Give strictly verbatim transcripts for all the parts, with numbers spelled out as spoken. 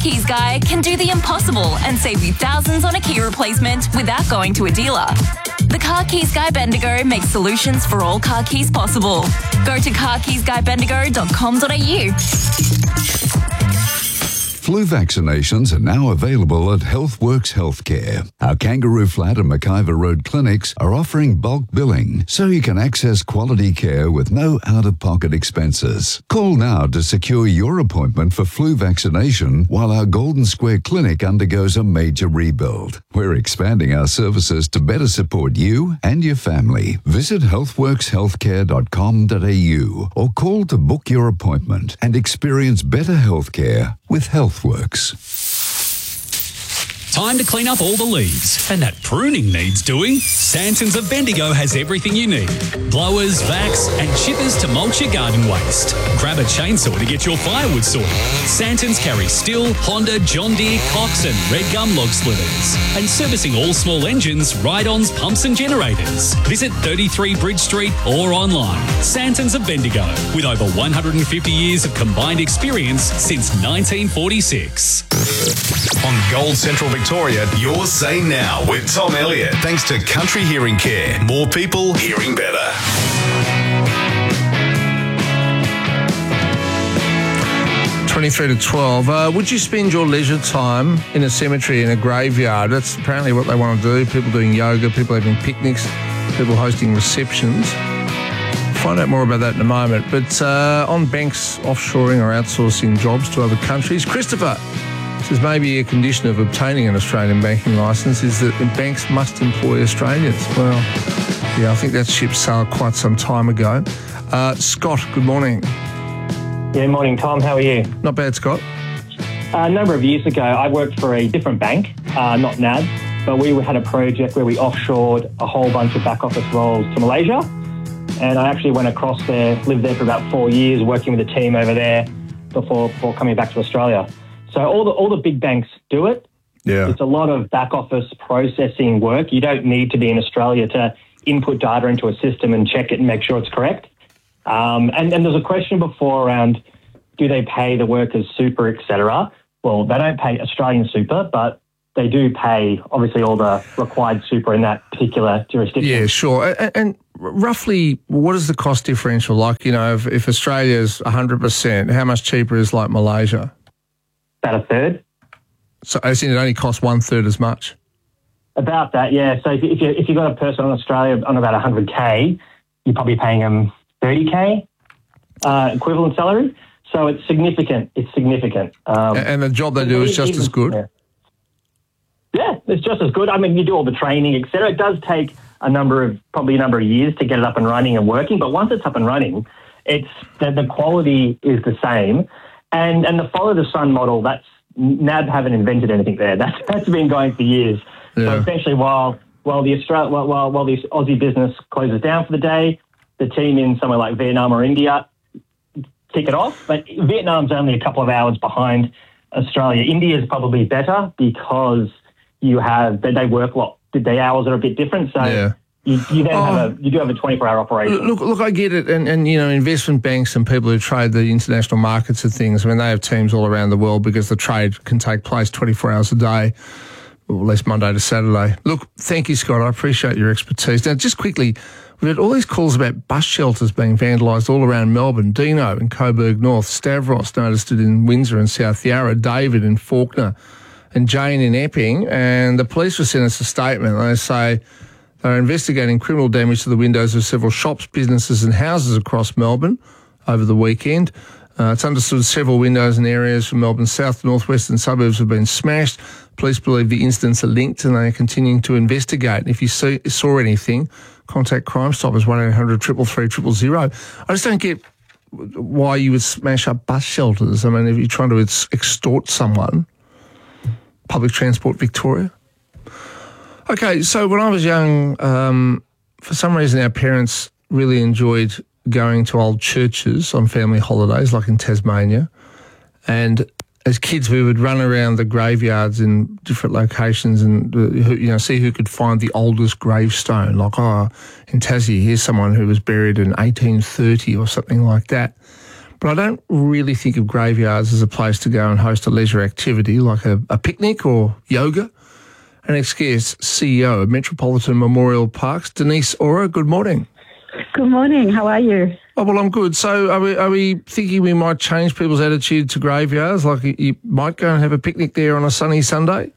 Keys Guy can do the impossible and save you thousands on a key replacement without going to a dealer. The Car Keys Guy Bendigo makes solutions for all car keys possible. Go to car keys guy bendigo dot com dot a u. Flu vaccinations are now available at HealthWorks Healthcare. Our Kangaroo Flat and McIver Road clinics are offering bulk billing so you can access quality care with no out-of-pocket expenses. Call now to secure your appointment for flu vaccination while our Golden Square clinic undergoes a major rebuild. We're expanding our services to better support you and your family. Visit healthworks healthcare dot com dot a u or call to book your appointment and experience better healthcare with HealthWorks. Time to clean up all the leaves, and that pruning needs doing. Santons of Bendigo has everything you need. Blowers, vacs, and chippers to mulch your garden waste. Grab a chainsaw to get your firewood sorted. Santons carry Stihl, Honda, John Deere, Cox, and Red Gum log splitters. And servicing all small engines, ride-ons, pumps, and generators. Visit thirty-three Bridge Street or online. Santons of Bendigo, with over one hundred fifty years of combined experience since nineteen forty-six. On Gold Central Victoria, you're Say Now with Tom Elliott. Thanks to Country Hearing Care. More people hearing better. twenty-three to twelve. Uh, would you spend your leisure time in a cemetery, in a graveyard? That's apparently what they want to do. People doing yoga, people having picnics, people hosting receptions. Find out more about that in a moment. But uh, on banks offshoring or outsourcing jobs to other countries, Christopher says maybe a condition of obtaining an Australian banking licence is that banks must employ Australians. Well, yeah, I think that ship sailed quite some time ago. Uh, Scott, good morning. Yeah, morning, Tom. How are you? Not bad, Scott. Uh, a number of years ago, I worked for a different bank, uh, not N A B, but we had a project where we offshored a whole bunch of back office roles to Malaysia. And I actually went across there, lived there for about four years, working with a team over there before, before coming back to Australia. So all the all the big banks do it. Yeah. It's a lot of back office processing work. You don't need to be in Australia to input data into a system and check it and make sure it's correct. Um, and, and there's a question before around, do they pay the workers super, et cetera? Well, they don't pay Australian super, but they do pay, obviously, all the required super in that particular jurisdiction. Yeah, sure. And, and roughly, what is the cost differential like? You know, if, if Australia's one hundred percent, how much cheaper is like Malaysia? About a third. So as in it only costs one third as much? About that, yeah. So if you, if you if you got a person in Australia on about one hundred K, you're probably paying them thirty K uh, equivalent salary. So it's significant. It's significant. Um, and the job they do is just even, as good? Yeah. yeah, it's just as good. I mean, you do all the training, et cetera. It does take a number of, probably a number of years to get it up and running and working. But once it's up and running, it's the, the quality is the same. And and the follow the sun model, that's N A B haven't invented anything there. That's that's been going for years. Yeah. So essentially, while while the Australia while, while while the Aussie business closes down for the day, the team in somewhere like Vietnam or India kick it off. But Vietnam's only a couple of hours behind Australia. India is probably better because you have they work a lot. The hours are a bit different. So. Yeah. You, you then oh, have a you do have a twenty-four hour operation. Look, look, I get it, and, and you know, investment banks and people who trade the international markets and things. I mean, they have teams all around the world because the trade can take place twenty-four hours a day, or at least Monday to Saturday. Look, thank you, Scott. I appreciate your expertise. Now, just quickly, we've had all these calls about bus shelters being vandalised all around Melbourne. Dino in Coburg North, Stavros noticed it in Windsor and South Yarra, David in Fawkner, and Jane in Epping. And the police have sent us a statement. They say they're investigating criminal damage to the windows of several shops, businesses and houses across Melbourne over the weekend. Uh, it's understood several windows and areas from Melbourne's south to northwestern suburbs have been smashed. Police believe the incidents are linked and they are continuing to investigate. If you see, saw anything, contact Crime Stoppers, one eight hundred three three three zero zero. I just don't get why you would smash up bus shelters. I mean, if you're trying to extort someone, Public Transport Victoria. Okay, so when I was young, um, for some reason our parents really enjoyed going to old churches on family holidays, like in Tasmania. And as kids, we would run around the graveyards in different locations and, uh, you know, see who could find the oldest gravestone. Like, oh, in Tassie, here's someone who was buried in eighteen thirty or something like that. but I don't really think of graveyards as a place to go and host a leisure activity like a, a picnic or yoga. Our next guest, C E O of Metropolitan Memorial Parks, Denise Ora. Good morning. Good morning. How are you? Oh, well, I'm good. So are we, are we thinking we might change people's attitude to graveyards? Like you might go and have a picnic there on a sunny Sunday?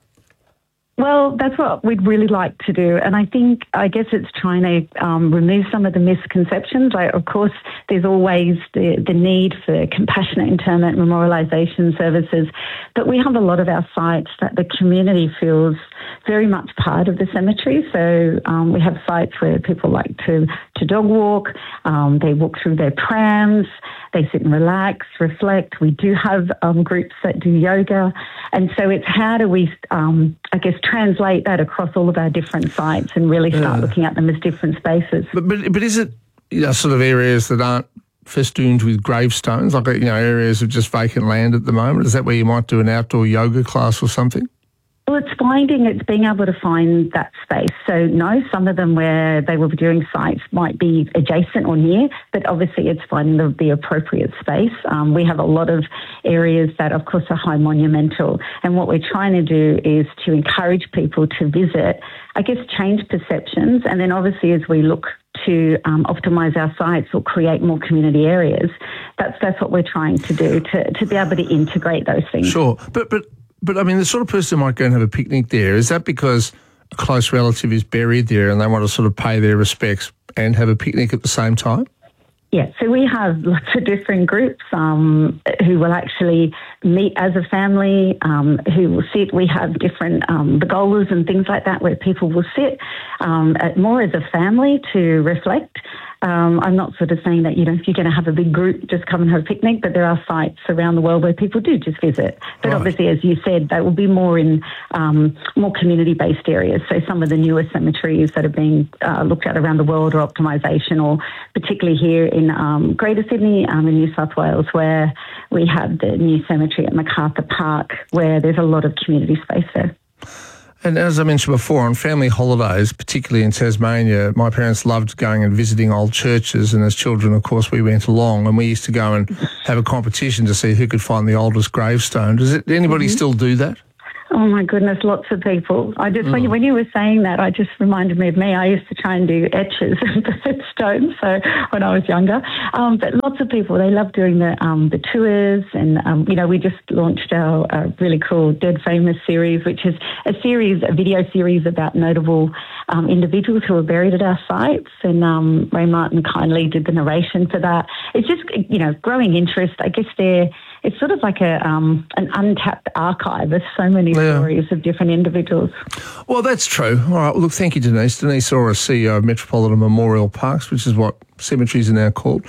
Well, that's what we'd really like to do. And I think, I guess it's trying to um, remove some of the misconceptions. Like, of course, there's always the, the need for compassionate interment memorialisation services. But we have a lot of our sites that the community feels very much part of the cemetery. So um, we have sites where people like to, to dog walk, um, they walk through their prams, they sit and relax, reflect. We do have um, groups that do yoga. And so it's how do we, um, I guess, translate that across all of our different sites and really start yeah. looking at them as different spaces. But but, but is it, you know, sort of areas that aren't festooned with gravestones, like, you know, areas of just vacant land at the moment? Is that where you might do an outdoor yoga class or something? Well, it's finding, it's being able to find that space. So, no, some of them where they will be doing sites might be adjacent or near, but obviously it's finding the, the appropriate space. Um, we have a lot of areas that, of course, are high monumental. And what we're trying to do is to encourage people to visit, I guess, change perceptions. And then obviously as we look to um, optimise our sites or create more community areas, that's that's what we're trying to do, to, to be able to integrate those things. Sure, but but... But, I mean, the sort of person who might go and have a picnic there, is that because a close relative is buried there and they want to sort of pay their respects and have a picnic at the same time? Yeah, so we have lots of different groups um, who will actually meet as a family, um, who will sit. We have different um, pergolas and things like that where people will sit um, at, more as a family to reflect. Um, I'm not sort of saying that, you know, if you're going to have a big group, just come and have a picnic, but there are sites around the world where people do just visit. But right. obviously, as you said, they will be more in um, more community-based areas. So some of the newer cemeteries that are being uh, looked at around the world, or optimisation, or particularly here in um, Greater Sydney, um, in New South Wales, where we have the new cemetery at MacArthur Park, where there's a lot of community space there. And as I mentioned before, on family holidays, particularly in Tasmania, my parents loved going and visiting old churches. And as children, of course, we went along and we used to go and have a competition to see who could find the oldest gravestone. Does it, anybody mm-hmm. still do that? Oh, my goodness, lots of people. I just, mm. when, you, when you were saying that, I just reminded me of me. I used to try and do etches of the stones, so when I was younger. Um, but lots of people, they love doing the um, the tours. And, um, you know, we just launched our uh, really cool Dead Famous series, which is a series, a video series about notable um, individuals who are buried at our sites. And um, Ray Martin kindly did the narration for that. It's just, you know, growing interest. I guess they're... It's sort of like a um, an untapped archive. There's so many yeah. stories of different individuals. Well, that's true. All right. Well, look, thank you, Denise. Denise Ora, C E O of Metropolitan Memorial Parks, which is what cemeteries are now called.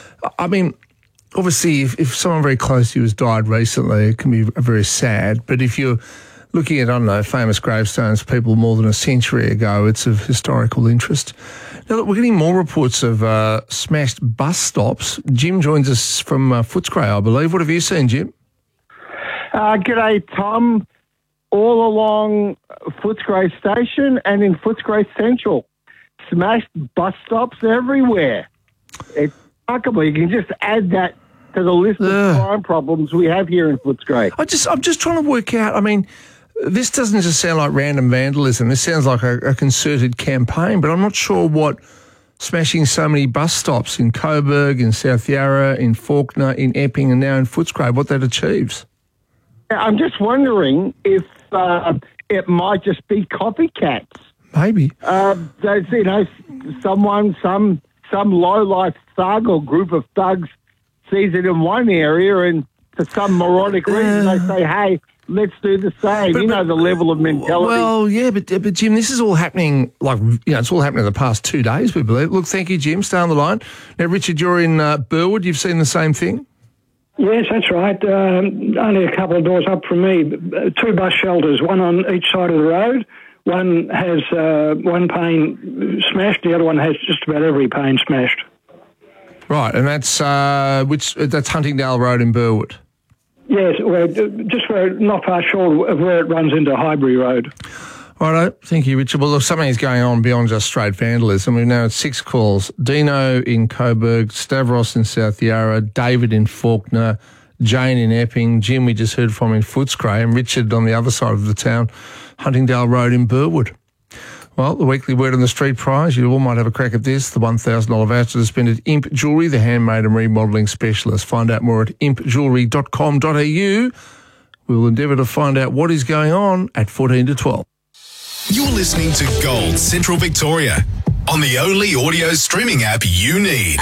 I mean, obviously, if, if someone very close to you has died recently, it can be very sad. But if you're looking at, I don't know, famous gravestones, people more than a century ago, it's of historical interest. Now, look, we're getting more reports of uh, smashed bus stops. Jim joins us from uh, Footscray, I believe. What have you seen, Jim? Uh, g'day, Tom. All along Footscray Station and in Footscray Central. Smashed bus stops everywhere. It's remarkable. You can just add that to the list of uh, crime problems we have here in Footscray. I just, I'm just trying to work out, I mean... This doesn't just sound like random vandalism. This sounds like a, a concerted campaign, but I'm not sure what smashing so many bus stops in Coburg, in South Yarra, in Fawkner, in Epping, and now in Footscray, what that achieves. I'm just wondering if uh, it might just be copycats. Maybe. Uh, there's, you know, someone, some some low-life thug or group of thugs sees it in one area and for some moronic reason uh, they say, hey, let's do the same. But, you know, the level of mentality. Well, yeah, but, but Jim, this is all happening, like, you know, it's all happening in the past two days, we believe. Look, thank you, Jim. Stay on the line. Now, Richard, you're in uh, Burwood. You've seen the same thing? Yes, that's right. Um, only a couple of doors up from me. Two bus shelters, one on each side of the road. One has uh, one pane smashed. The other one has just about every pane smashed. Right, and that's uh, which that's Huntingdale Road in Burwood. Yes, we're just where, not far short of where it runs into Highbury Road. Righto, thank you, Richard. Well, look, something is going on beyond just straight vandalism. We've now had six calls. Dino in Coburg, Stavros in South Yarra, David in Faulkner, Jane in Epping, Jim we just heard from in Footscray, and Richard on the other side of the town, Huntingdale Road in Burwood. Well, the weekly word on the street prize, you all might have a crack at this, the one thousand dollars voucher to spend at Imp Jewellery, the handmade and remodelling specialist. Find out more at imp jewellery dot com dot a u. We'll endeavour to find out what is going on at fourteen to twelve. You're listening to Gold Central Victoria on the only audio streaming app you need.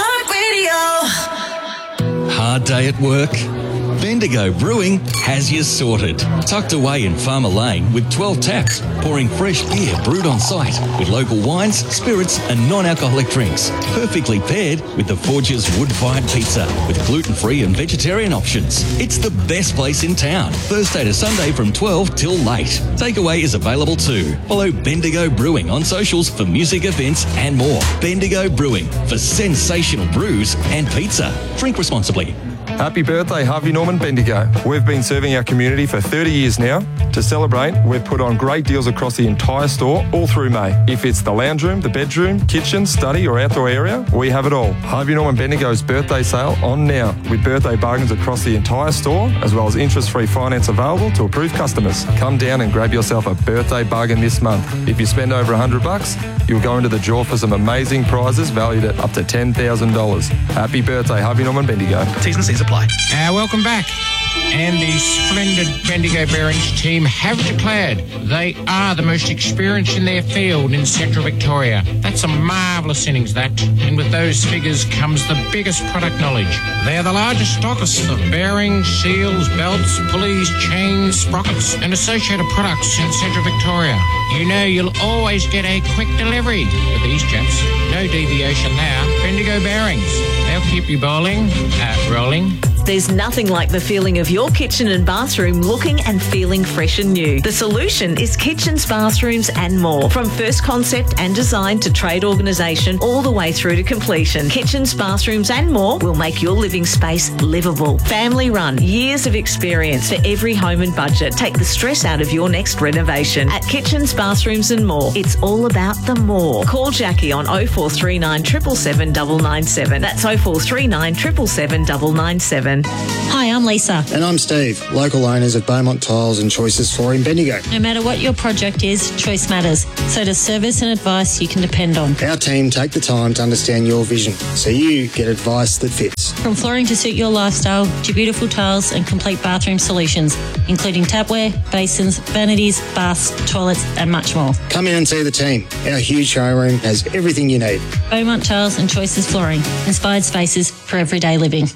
iHeartRadio. Hard day at work? Bendigo Brewing has you sorted. Tucked away in Farmer Lane with twelve taps, pouring fresh beer brewed on site with local wines, spirits and non-alcoholic drinks. Perfectly paired with the Forge's wood-fired pizza with gluten-free and vegetarian options. It's the best place in town. Thursday to Sunday from twelve till late. Takeaway is available too. Follow Bendigo Brewing on socials for music events and more. Bendigo Brewing for sensational brews and pizza. Drink responsibly. Happy birthday, Harvey Norman Bendigo. We've been serving our community for thirty years now. To celebrate, we've put on great deals across the entire store all through May. If it's the lounge room, the bedroom, kitchen, study or outdoor area, we have it all. Harvey Norman Bendigo's birthday sale on now with birthday bargains across the entire store as well as interest-free finance available to approved customers. Come down and grab yourself a birthday bargain this month. If you spend over one hundred bucks, you'll go into the draw for some amazing prizes valued at up to ten thousand dollars. Happy birthday, Harvey Norman Bendigo. T's and C's apply. Uh, welcome back. And the splendid Bendigo Bearings team have declared they are the most experienced in their field in Central Victoria. That's a marvellous innings, that. And with those figures comes the biggest product knowledge. They are the largest stockists of bearings, seals, belts, pulleys, chains, sprockets and associated products in Central Victoria. You know you'll always get a quick delivery with these chaps. No deviation there. Bendigo Bearings. They'll keep you bowling, uh, rolling. There's nothing like the feeling of your kitchen and bathroom looking and feeling fresh and new. The solution is kitchens, bathrooms and more. From first concept and design to trade organisation all the way through to completion. Kitchens, bathrooms and more will make your living space livable. Family run, years of experience for every home and budget. Take the stress out of your next renovation. At Kitchens, Bathrooms and More, it's all about the more. Call Jackie on oh four three nine, seven seven seven, nine nine seven. That's oh four three nine, seven seven seven, nine nine seven. Hi, I'm Lisa. And I'm Steve, local owners of Beaumont Tiles and Choices Flooring Bendigo. No matter what your project is, choice matters. So does service and advice you can depend on. Our team take the time to understand your vision, so you get advice that fits. From flooring to suit your lifestyle, to beautiful tiles and complete bathroom solutions, including tapware, basins, vanities, baths, toilets and much more. Come in and see the team. Our huge showroom has everything you need. Beaumont Tiles and Choices Flooring. Inspired spaces for everyday living.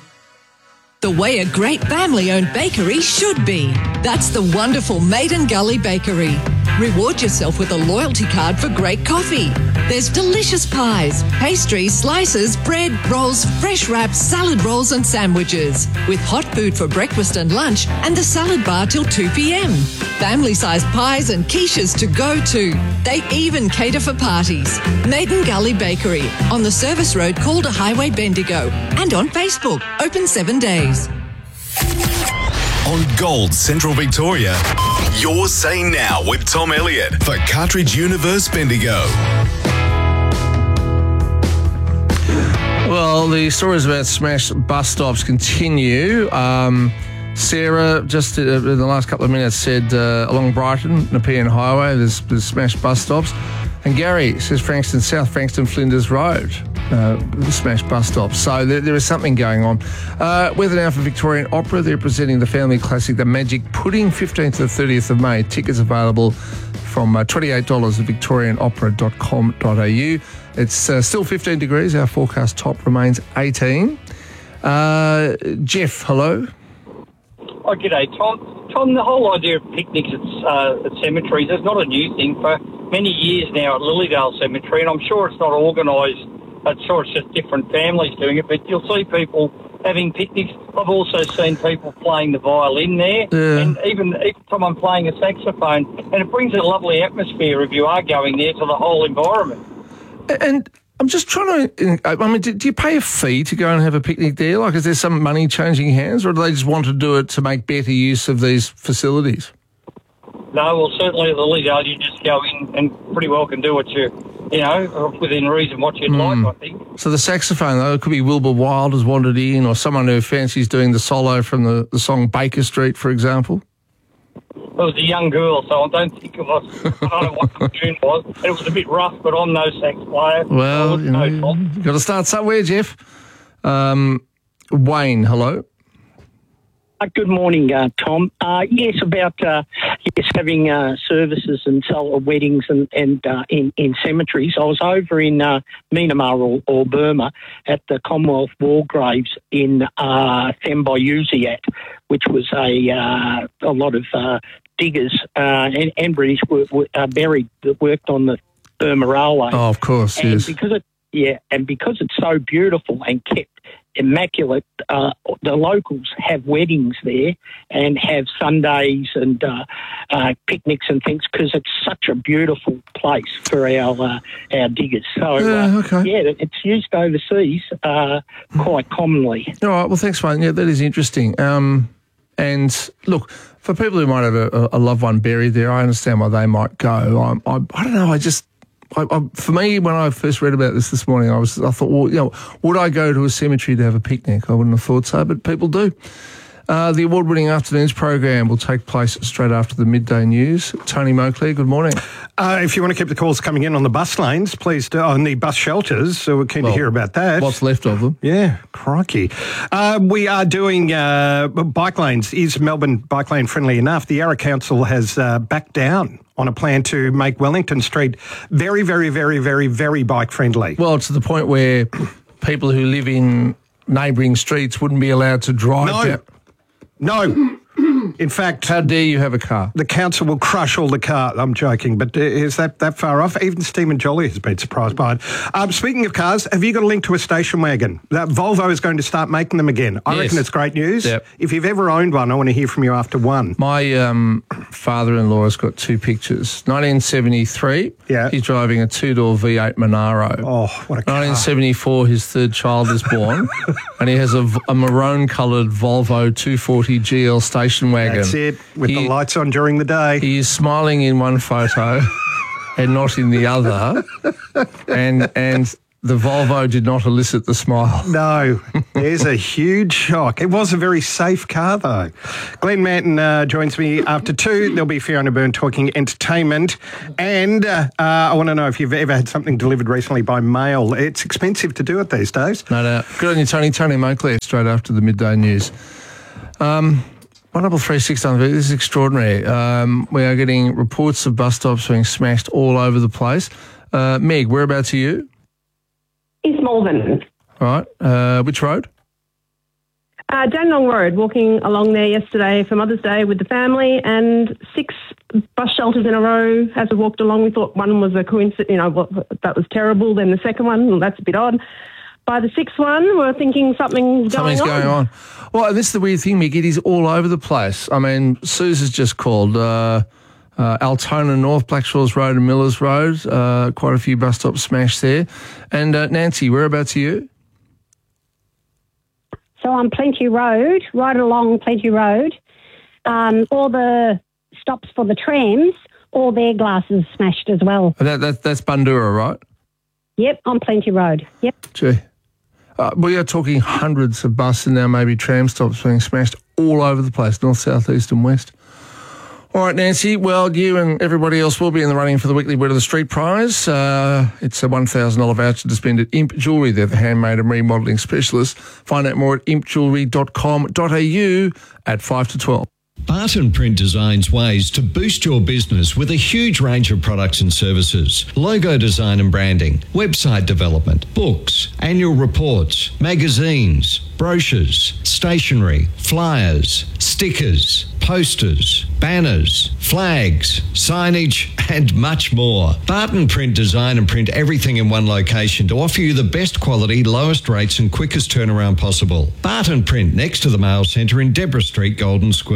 The way a great family-owned bakery should be. That's the wonderful Maiden Gully Bakery. Reward yourself with a loyalty card for great coffee. There's delicious pies, pastries, slices, bread, rolls, fresh wraps, salad rolls and sandwiches. With hot food for breakfast and lunch and the salad bar till two p.m. Family-sized pies and quiches to go to. They even cater for parties. Maiden Gully Bakery on the service road Calder Highway Bendigo and on Facebook, open seven days. On Gold Central Victoria, Your Say Now with Tom Elliott for Cartridge Universe Bendigo. Well, the stories about smashed bus stops continue. Um, Sarah, just in the last couple of minutes, said uh, along Brighton, Nepean Highway, there's, there's smashed bus stops. And Gary says Frankston South, Frankston Flinders Road, uh, smashed bus stops. So there, there is something going on. Uh, weather now for Victorian Opera. They're presenting the family classic, The Magic Pudding, fifteenth to the thirtieth of May. Tickets available from uh, twenty-eight dollars at victorian opera dot com dot a u. It's uh, still fifteen degrees. Our forecast top remains eighteen. Uh, Jeff, hello. Oh, g'day, Tom. Tom, the whole idea of picnics at, uh, at cemeteries is not a new thing. For many years now at Lilydale Cemetery, and I'm sure it's not organised, I'm sure it's just different families doing it, but you'll see people having picnics. I've also seen people playing the violin there, yeah. and even, even someone playing a saxophone, and it brings a lovely atmosphere if you are going there to the whole environment. And I'm just trying to, I mean, do, do you pay a fee to go and have a picnic there? Like, is there some money changing hands, or do they just want to do it to make better use of these facilities? No, well, certainly at the Lilydale, you just go in and pretty well can do what you, you know, within reason what you'd Mm. like, I think. So the saxophone, though, it could be Wilbur Wilde has wandered in, or someone who fancies doing the solo from the, the song Baker Street, for example. It was a young girl, so I don't think it was, I don't know what the tune was. It was a bit rough, but I'm no sax player. Well, you know, you've got to start somewhere, Jeff. Um, Wayne, hello. Uh, good morning, uh, Tom. Uh, yes, about uh, yes having uh, services and so, weddings and, and uh, in, in cemeteries. I was over in uh, Myanmar or, or Burma at the Commonwealth War Graves in uh, Thembayusiat, which was a uh, a lot of uh, diggers uh, and, and British were, were uh, buried that worked on the Burma Railway. Oh, of course, and yes. Because it, yeah, and because it's so beautiful and kept immaculate, uh, the locals have weddings there and have Sundays and uh, uh, picnics and things because it's such a beautiful place for our uh, our diggers. So, Yeah, uh, okay. yeah, it's used overseas uh, quite commonly. All right, well, thanks, Wayne. Yeah, that is interesting. Um, and look, for people who might have a, a loved one buried there, I understand why they might go. I, I, I don't know, I just... I, I, for me, when I first read about this this morning, I was I thought, well, you know, would I go to a cemetery to have a picnic? I wouldn't have thought so, but people do. Uh, the award-winning afternoons program will take place straight after the midday news. Tony Moakley, good morning. Uh, if you want to keep the calls coming in on the bus lanes, please do, on the bus shelters, so we're keen Well, to hear about that. What's left of them? Yeah, crikey. Uh, we are doing uh, bike lanes. Is Melbourne bike lane friendly enough? The Yarra Council has uh, backed down on a plan to make Wellington Street very, very, very, very, very bike friendly. Well, to the point where people who live in neighbouring streets wouldn't be allowed to drive No. down. No. In fact... How dare you have a car? The council will crush all the cars. I'm joking, but uh, is that that far off? Even Stephen Jolly has been surprised by it. Um, speaking of cars, have you got a link to a station wagon? Uh, Volvo is going to start making them again. I Yes. reckon it's great news. Yep. If you've ever owned one, I want to hear from you after one. My um, father-in-law has got two pictures. nineteen seventy-three, yeah. he's driving a two-door V eight Monaro. Oh, what a car. nineteen seventy-four, his third child was born, and he has a, v- a maroon-coloured Volvo two forty G L station wagon. That's it, with He- the lights on during the day. He is smiling in one photo and not in the other, and and the Volvo did not elicit the smile. No, there's a huge shock. It was a very safe car, though. Glenn Manton uh, joins me after two. There'll be Fiona Byrne talking entertainment. And uh, uh, I want to know if you've ever had something delivered recently by mail. It's expensive to do it these days. No doubt. Good on you, Tony. Tony Moakley, straight after the midday news. Um, one double three six nine. This is extraordinary. Um, we are getting reports of bus stops being smashed all over the place. Uh, Meg, whereabouts are you? East Malvern. All right. Uh, which road? Uh, Dandenong Road, walking along there yesterday for Mother's Day with the family, and six bus shelters in a row. As we walked along, we thought one was a coincidence, you know, what, that was terrible. Then the second one, well, that's a bit odd. By the sixth one, we're thinking something's, Something's going on. going on. Well, and this is the weird thing, Meg. It is all over the place. I mean, Suze has just called uh, uh, Altona North, Blackshaws Road and Millers Road. Uh, quite a few bus stops smashed there. And uh, Nancy, whereabouts are you? So on Plenty Road, right along Plenty Road, um, all the stops for the trams, all their glasses smashed as well. And that, that, that's Bandura, right? Yep, on Plenty Road. Yep. Gee. Uh, we are talking hundreds of buses and now maybe tram stops being smashed all over the place, north, south, east and west. All right, Nancy, well, you and everybody else will be in the running for the weekly Word of the Street prize. Uh, it's a one thousand dollars voucher to spend at Imp Jewellery. They're the handmade and remodelling specialists. Find out more at imp jewellery dot com dot a u at five to twelve. Barton Print designs ways to boost your business with a huge range of products and services. Logo design and branding, website development, books, annual reports, magazines, brochures, stationery, flyers, stickers, posters, banners, flags, signage, and much more. Barton Print design and print everything in one location to offer you the best quality, lowest rates and quickest turnaround possible. Barton Print next to the Mail Centre in Deborah Street, Golden Square.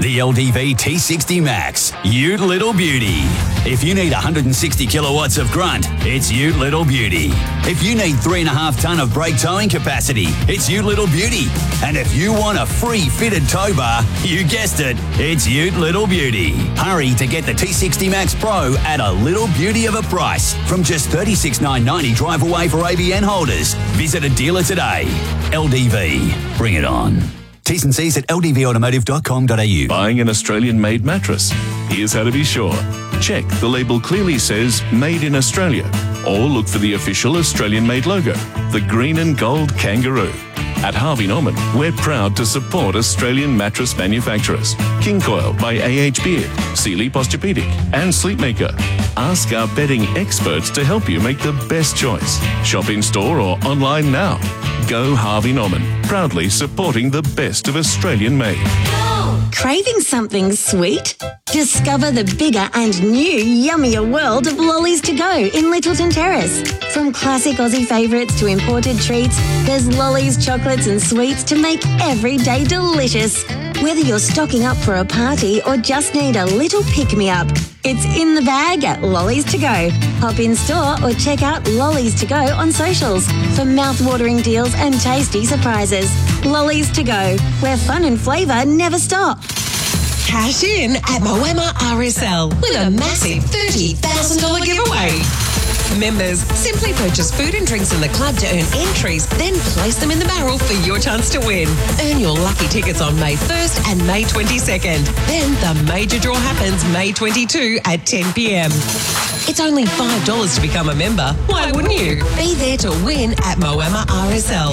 The L D V T sixty Max, Ute Little Beauty. If you need one hundred sixty kilowatts of grunt, it's Ute Little Beauty. If you need three and a half tonne of brake towing capacity, it's Ute Little Beauty. And if you want a free fitted tow bar, you guessed it, it's Ute Little Beauty. Hurry to get the T sixty Max Pro at a little beauty of a price from just thirty-six thousand nine hundred ninety drive away for A B N holders. Visit a dealer today. L D V, bring it on. T's and C's at l d v automotive dot com dot a u. Buying an Australian-made mattress? Here's how to be sure. Check the label clearly says Made in Australia, or look for the official Australian-made logo, the green and gold kangaroo. At Harvey Norman, we're proud to support Australian mattress manufacturers. King Coil by A H Beard, Sealy Posturepedic and Sleepmaker. Ask our bedding experts to help you make the best choice. Shop in store or online now. Go Harvey Norman, proudly supporting the best of Australian made. Craving something sweet? Discover the bigger and new yummier world of Lollies to Go in Littleton Terrace. From classic Aussie favourites to imported treats, there's Lollies chocolates and sweets to make every day delicious. Whether you're stocking up for a party or just need a little pick-me-up, it's in the bag at Lollies to Go. Hop in store or check out Lollies to Go on socials for mouth-watering deals and tasty surprises. Lollies to Go, where fun and flavour never stop. Cash in at Moama R S L with a massive thirty thousand dollars giveaway. Members simply purchase food and drinks in the club to earn entries, then place them in the barrel for your chance to win. Earn your lucky tickets on May first and May twenty-second. Then the major draw happens May twenty-second at ten p.m. It's only five dollars to become a member. Why wouldn't you? Be there to win at Moama R S L.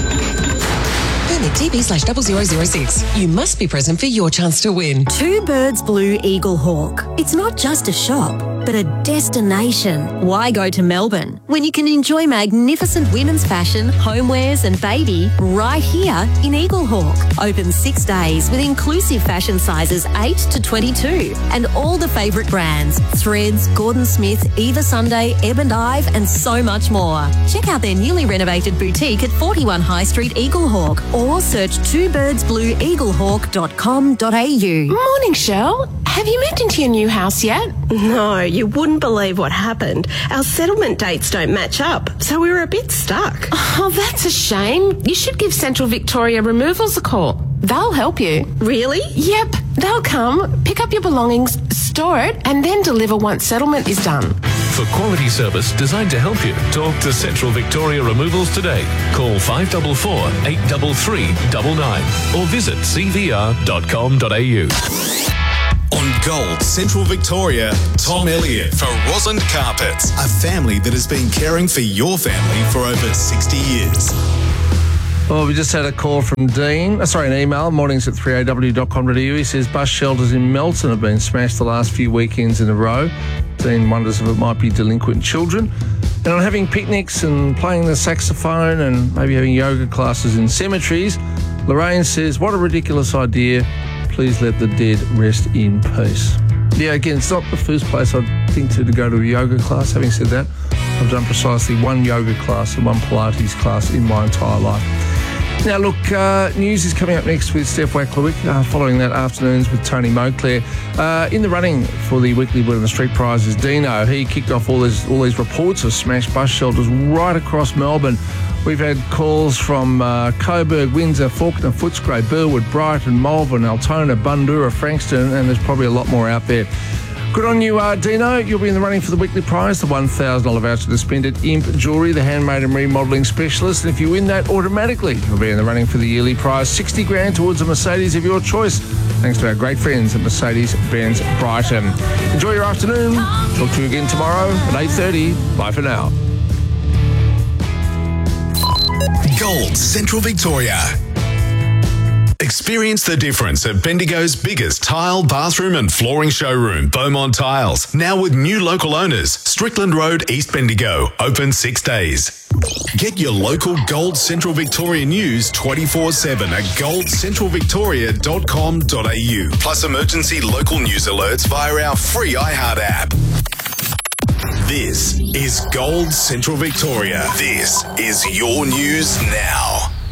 Permit T B slash double zero zero six. You must be present for your chance to win. Two Birds Blue Eagle Hawk. It's not just a shop, but a destination. Why go to Melbourne when you can enjoy magnificent women's fashion, homewares and baby right here in Eagle Hawk? Open six days with inclusive fashion sizes eight to twenty-two and all the favourite brands, Threads, Gordon Smith, Eva Sunday, Ebb and Ive and so much more. Check out their newly renovated boutique at forty-one High Street, Eagle Hawk, or search two birds blue eagle hawk dot com dot a u. Morning, Shell. Have you moved into your new house yet? No, you wouldn't believe what happened. Our settlement dates don't match up, so we were a bit stuck. Oh, that's a shame. You should give Central Victoria Removals a call. They'll help you. Really? Yep. They'll come, pick up your belongings, store it, and then deliver once settlement is done. For quality service designed to help you, talk to Central Victoria Removals today. Call five four four, eight three three nine nine or visit c v r dot com dot a u. On Gold Central Victoria, Tom Elliott for Rosalind Carpets, a family that has been caring for your family for over sixty years. Well, we just had a call from Dean, uh, sorry, an email, mornings at three a w dot com dot a u. He says bus shelters in Melton have been smashed the last few weekends in a row. Dean wonders if it might be delinquent children. And on having picnics and playing the saxophone and maybe having yoga classes in cemeteries, Lorraine says, what a ridiculous idea. Please let the dead rest in peace. Yeah, again, it's not the first place I'd think to, to go to a yoga class. Having said that, I've done precisely one yoga class and one Pilates class in my entire life. Now, look, uh, news is coming up next with Steph Wacklewick, uh, following that afternoons with Tony Moclair. Uh, in the running for the weekly Word on the Street prize is Dino. He kicked off all these, all these reports of smashed bus shelters right across Melbourne. We've had calls from uh, Coburg, Windsor, Fawkner, Footscray, Burwood, Brighton, Malvern, Altona, Bundoora, Frankston, and there's probably a lot more out there. Good on you, uh, Dino. You'll be in the running for the weekly prize, the one thousand dollars voucher to spend at Imp Jewellery, the handmade and remodelling specialist. And if you win that, automatically you'll be in the running for the yearly prize, sixty grand towards a Mercedes of your choice, thanks to our great friends at Mercedes-Benz Brighton. Enjoy your afternoon. Talk to you again tomorrow at eight thirty. Bye for now. Gold Central Victoria. Experience the difference at Bendigo's biggest tile, bathroom and flooring showroom, Beaumont Tiles. Now with new local owners, Strickland Road, East Bendigo. Open six days. Get your local Gold Central Victoria news twenty-four seven at gold central victoria dot com dot a u. Plus emergency local news alerts via our free iHeart app. This is Gold Central Victoria. This is your news now.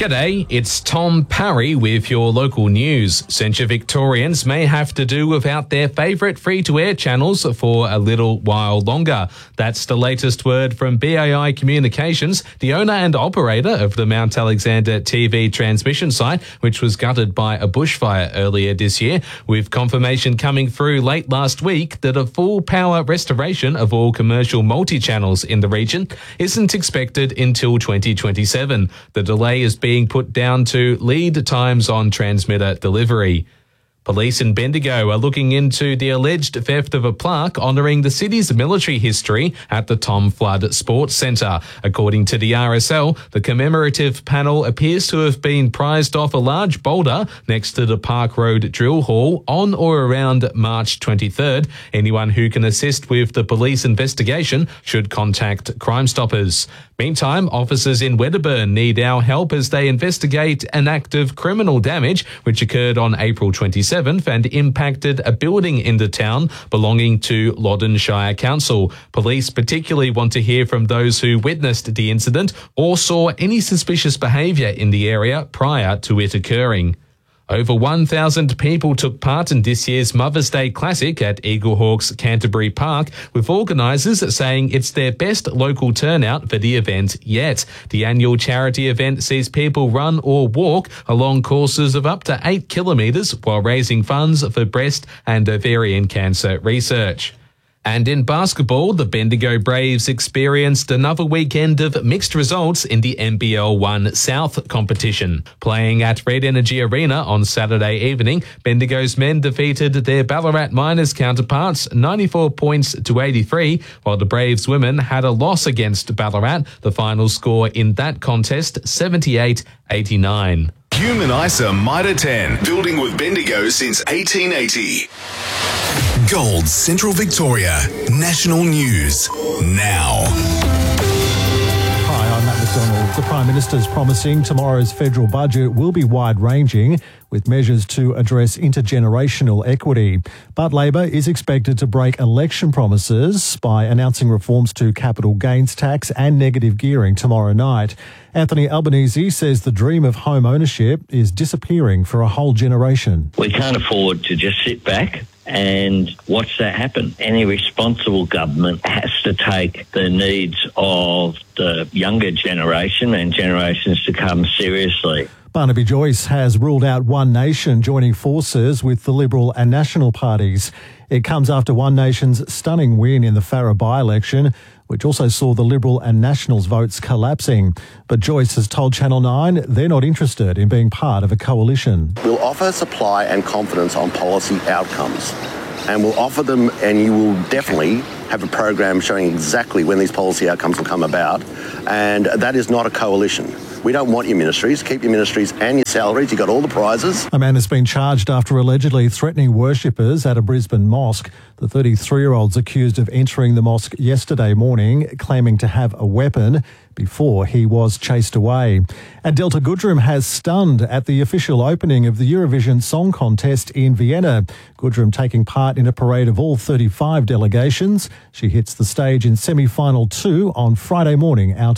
G'day, it's Tom Parry with your local news. Central Victorians may have to do without their favourite free-to-air channels for a little while longer. That's the latest word from B A I Communications, the owner and operator of the Mount Alexander T V transmission site, which was gutted by a bushfire earlier this year, with confirmation coming through late last week that a full power restoration of all commercial multi-channels in the region isn't expected until twenty twenty-seven. The delay is being being put down to lead times on transmitter delivery. Police in Bendigo are looking into the alleged theft of a plaque honouring the city's military history at the Tom Flood Sports Centre. According to the R S L, the commemorative panel appears to have been prized off a large boulder next to the Park Road Drill Hall on or around March twenty-third. Anyone who can assist with the police investigation should contact Crime Stoppers. Meantime, officers in Wedderburn need our help as they investigate an act of criminal damage which occurred on April twenty-seventh and impacted a building in the town belonging to Loddon Shire Council. Police particularly want to hear from those who witnessed the incident or saw any suspicious behaviour in the area prior to it occurring. Over one thousand people took part in this year's Mother's Day Classic at Eaglehawks Canterbury Park, with organisers saying it's their best local turnout for the event yet. The annual charity event sees people run or walk along courses of up to eight kilometres while raising funds for breast and ovarian cancer research. And in basketball, the Bendigo Braves experienced another weekend of mixed results in the N B L one South competition. Playing at Red Energy Arena on Saturday evening, Bendigo's men defeated their Ballarat Miners counterparts ninety-four points to eighty-three, while the Braves women had a loss against Ballarat. The final score in that contest, seventy-eight eighty-nine. Human ISA Mitre ten, building with Bendigo since eighteen eighty. Gold Central Victoria, National News, now. Hi, I'm Matt McDonald. The Prime Minister's promising tomorrow's federal budget will be wide-ranging, with measures to address intergenerational equity. But Labor is expected to break election promises by announcing reforms to capital gains tax and negative gearing tomorrow night. Anthony Albanese says the dream of home ownership is disappearing for a whole generation. We can't afford to just sit back and watch that happen. Any responsible government has to take the needs of the younger generation and generations to come seriously. Barnaby Joyce has ruled out One Nation joining forces with the Liberal and National parties. It comes after One Nation's stunning win in the Farrer by-election, which also saw the Liberal and Nationals votes collapsing. But Joyce has told Channel nine they're not interested in being part of a coalition. We'll offer supply and confidence on policy outcomes, and we'll offer them, and you will definitely have a program showing exactly when these policy outcomes will come about, and that is not a coalition. We don't want your ministries. Keep your ministries and your salaries. You got all the prizes. A man has been charged after allegedly threatening worshippers at a Brisbane mosque. The thirty-three-year-old's accused of entering the mosque yesterday morning, claiming to have a weapon, before he was chased away. And Delta Goodrem has stunned at the official opening of the Eurovision Song Contest in Vienna. Goodrem taking part in a parade of all thirty-five delegations. She hits the stage in semi-final two on Friday morning out